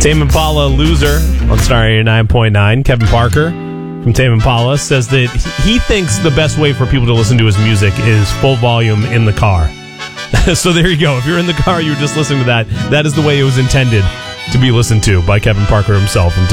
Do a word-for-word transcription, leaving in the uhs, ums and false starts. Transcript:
Tame Impala Loser on Star eighty-nine point nine. Kevin Parker from Tame Impala says that he thinks the best way for people to listen to his music is full volume in the car. So there you go. If you're in the car, you were just listening to that. That is the way it was intended to be listened to by Kevin Parker himself from